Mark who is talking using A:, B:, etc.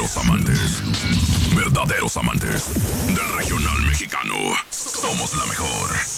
A: Verdaderos amantes del regional mexicano. Somos la mejor.